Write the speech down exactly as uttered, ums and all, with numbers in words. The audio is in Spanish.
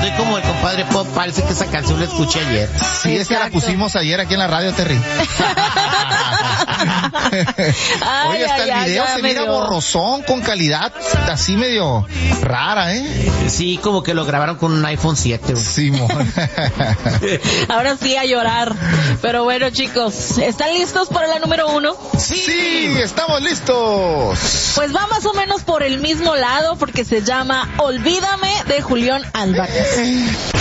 Estoy como el compadre Pop, parece que esa canción la escuché ayer. Sí, es que la pusimos ayer aquí en la radio, Terry. Ay, Oye, hasta ay, el ay, video ya se me mira dio. borrosón, con calidad así medio rara, ¿eh? Sí, como que lo grabaron con un iPhone siete. güey. Simón. Ahora sí a llorar. Pero bueno, chicos, ¿están listos para la número uno? Sí, estamos listos. Pues va más o menos por el mismo lado porque se llama Olvídame de Julián Álvarez.